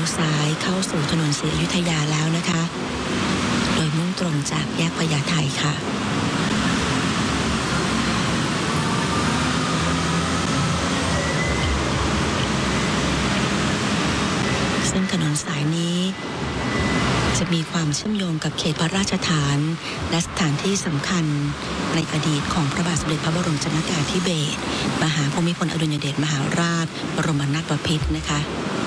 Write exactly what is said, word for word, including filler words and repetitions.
ยวซ้ายเข้าสู่ถนนศรีอยุธยาแล้วนะคะโดยมุ่งตรงจากแยกพญาไทค่ะซึ่งถนนสายนี้จะมีความเชื่อมโยงกับเขตพระราชฐานและสถานที่สำคัญในอดีตของพระบาทสมเด็จพระบรมชนกาธิเบศรมหาภูมิพลอดุลยเดชมหาราชบรมนาถบพิตรนะคะ